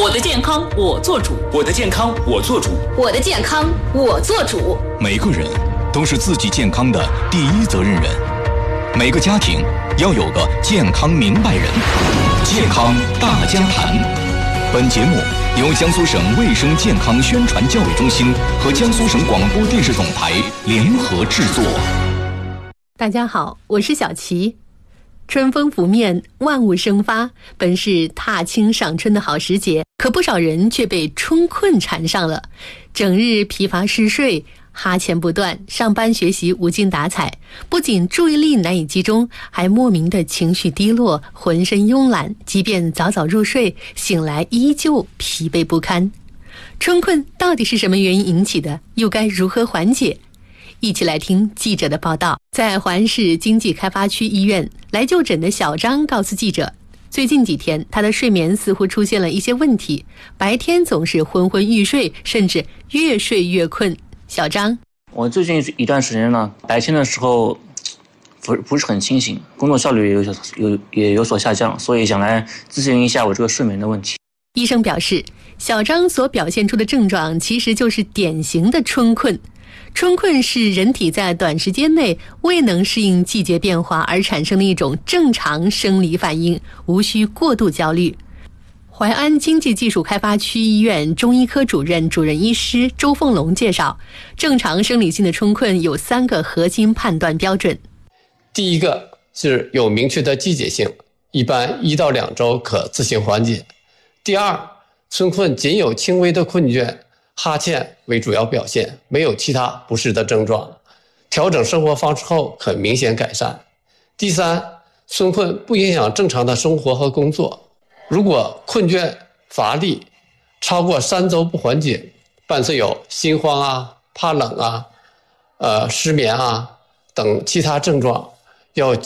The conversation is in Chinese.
我的健康我做主， 我的健康我做主， 我的健康我做主。 每个人都是自己健康的第一责任人，每个家庭要有个健康明白人。健康大家谈。本节目由江苏省卫生健康宣传教育中心和江苏省广播电视总台联合制作。 大家好，我是小琪。春风拂面，万物生发，本是踏青赏春的好时节，可不少人却被春困缠上了，整日疲乏嗜睡，哈欠不断，上班学习无精打采，不仅注意力难以集中，还莫名的情绪低落，浑身慵懒，即便早早入睡，醒来依旧疲惫不堪。春困到底是什么原因引起的？又该如何缓解？一起来听记者的报道。在淮安市经济开发区医院来就诊的小张告诉记者，最近几天他的睡眠似乎出现了一些问题，白天总是昏昏欲睡，甚至越睡越困。小张， 我最近一段时间呢，白天的时候不是很清醒，工作效率也有所下降，所以想来咨询一下我这个睡眠的问题。 医生表示，小张所表现出的症状其实就是典型的春困。春困是人体在短时间内未能适应季节变化而产生的一种正常生理反应，无需过度焦虑。淮安经济技术开发区医院中医科主任医师周凤龙介绍，正常生理性的春困有3个核心判断标准。 第一个是有明确的季节性，一般1到2周可自行缓解。第二，春困仅有轻微的困倦，哈欠为主要表现，没有其他不适的症状，调整生活方式后可明显改善。第三，春困不影响正常的生活和工作，如果困倦乏力超过3周不缓解，伴随有心慌啊、怕冷啊、失眠啊等其他症状，要